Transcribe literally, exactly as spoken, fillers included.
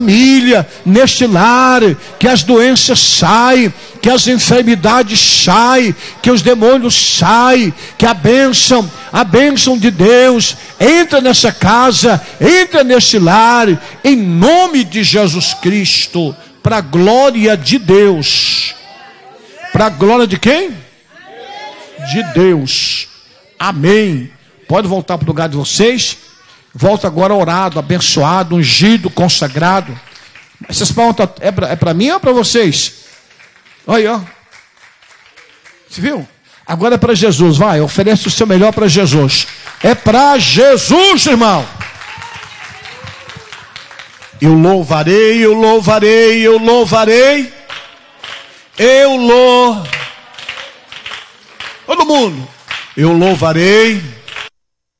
família, neste lar, que as doenças saem, que as enfermidades saem, que os demônios saem, que a bênção, a bênção de Deus entra nessa casa, entra neste lar, em nome de Jesus Cristo, para a glória de Deus. Para a glória de quem? De Deus. Amém. Pode voltar para o lugar de vocês. Volta agora orado, abençoado, ungido, consagrado. Essas palmas é para é para mim ou para vocês? Olha aí, ó. Você viu? Agora é para Jesus. Vai, oferece o seu melhor para Jesus. É para Jesus, irmão. Eu louvarei, eu louvarei, eu louvarei. Eu louvarei. Todo mundo. Eu louvarei.